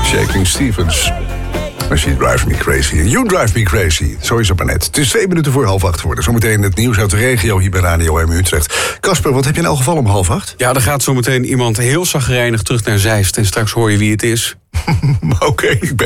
Shaking Stevens. She drives me crazy. You drive me crazy. Zo is het maar net. Het is 2 minuten voor 7:30 geworden. Zometeen het nieuws uit de regio hier bij Radio M Utrecht. Casper, wat heb je in elk geval om 7:30? Ja, er gaat zometeen iemand heel chagrijnig terug naar Zeist. En straks hoor je wie het is. Oké, ik ben